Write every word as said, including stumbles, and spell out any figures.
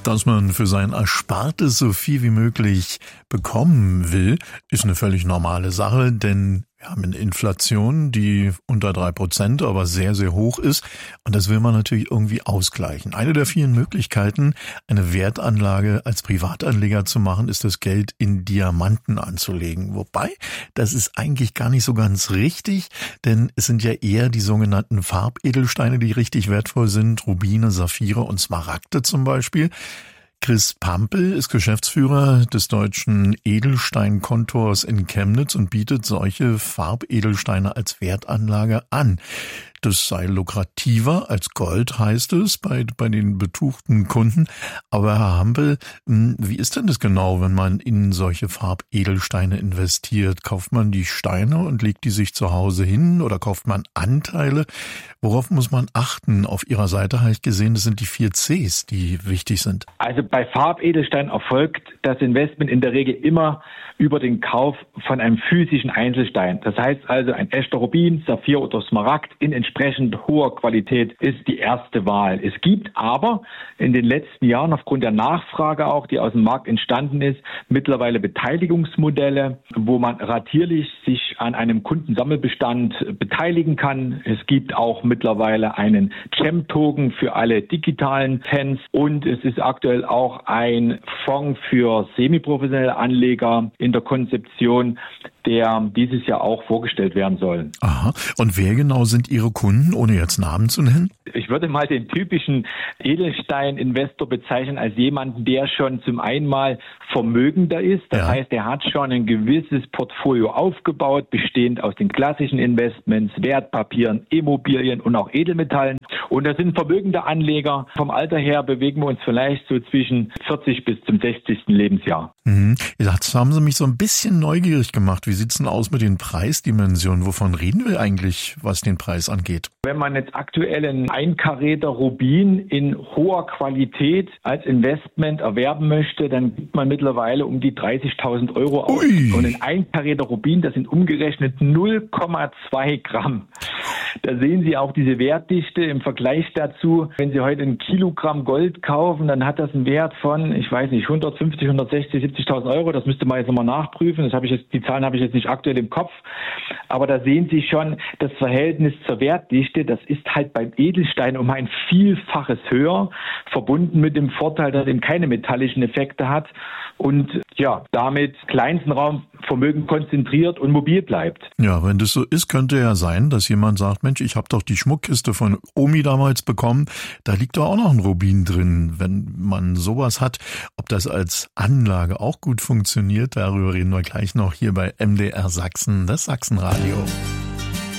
Dass man für sein Erspartes so viel wie möglich bekommen will, ist eine völlig normale Sache, denn wir haben eine Inflation, die unter drei Prozent, aber sehr, sehr hoch ist. Und das will man natürlich irgendwie ausgleichen. Eine der vielen Möglichkeiten, eine Wertanlage als Privatanleger zu machen, ist das Geld in Diamanten anzulegen. Wobei, das ist eigentlich gar nicht so ganz richtig, denn es sind ja eher die sogenannten Farbedelsteine, die richtig wertvoll sind. Rubine, Saphire und Smaragde zum Beispiel. Chris Pampel ist Geschäftsführer des Deutschen Edelsteinkontors in Chemnitz und bietet solche Farbedelsteine als Wertanlage an. Das sei lukrativer als Gold, heißt es, bei, bei den betuchten Kunden. Aber Herr Hampel, wie ist denn das genau, wenn man in solche Farbedelsteine investiert? Kauft man die Steine und legt die sich zu Hause hin oder kauft man Anteile? Worauf muss man achten? Auf Ihrer Seite habe ich gesehen, das sind die vier Cs, die wichtig sind. Also bei Farbedelsteinen erfolgt das Investment in der Regel immer über den Kauf von einem physischen Einzelstein. Das heißt also, ein echter Rubin, Saphir oder Smaragd in entsprechend hoher Qualität ist die erste Wahl. Es gibt aber in den letzten Jahren aufgrund der Nachfrage auch, die aus dem Markt entstanden ist, mittlerweile Beteiligungsmodelle, wo man ratierlich sich an einem Kundensammelbestand beteiligen kann. Es gibt auch mittlerweile einen Gem-Token für alle digitalen Fans und es ist aktuell auch ein Fonds für semiprofessionelle Anleger in der Konzeption, der dieses Jahr auch vorgestellt werden soll. Aha. Und wer genau sind Ihre Kunden, ohne jetzt Namen zu nennen? Ich würde mal den typischen Edelstein-Investor bezeichnen als jemanden, der schon zum einen mal vermögender ist. Das ja. heißt, er hat schon ein gewisses Portfolio aufgebaut, bestehend aus den klassischen Investments, Wertpapieren, Immobilien und auch Edelmetallen. Und das sind vermögende Anleger. Vom Alter her bewegen wir uns vielleicht so zwischen vierzig bis zum sechzigsten Lebensjahr. Mhm. Jetzt haben Sie mich so ein bisschen neugierig gemacht. Wie sieht's denn aus mit den Preisdimensionen? Wovon reden wir eigentlich, was den Preis angeht? Wenn man jetzt aktuell einen Einkaräter Rubin in hoher Qualität als Investment erwerben möchte, dann gibt man mittlerweile um die dreißigtausend Euro aus. Ui. Und ein Einkaräter Rubin, das sind umgerechnet null Komma zwei Gramm. Da sehen Sie auch diese Wertdichte im Vergleich dazu. Wenn Sie heute ein Kilogramm Gold kaufen, dann hat das einen Wert von, ich weiß nicht, hundertfünfzig, hundertsechzig, siebzigtausend Euro. Das müsste man jetzt nochmal nachprüfen. Das habe ich jetzt, die Zahlen habe ich jetzt nicht aktuell im Kopf. Aber da sehen Sie schon, das Verhältnis zur Wertdichte, das ist halt beim Edelstein um ein Vielfaches höher, verbunden mit dem Vorteil, dass es eben keine metallischen Effekte hat und ja, damit kleinsten Raumvermögen konzentriert und mobil bleibt. Ja, wenn das so ist, könnte ja sein, dass jemand sagt, Mensch, ich habe doch die Schmuckkiste von Omi damals bekommen, da liegt doch auch noch ein Rubin drin. Wenn man sowas hat, ob das als Anlage auch gut funktioniert, darüber reden wir gleich noch hier bei M D R Sachsen, das Sachsenradio.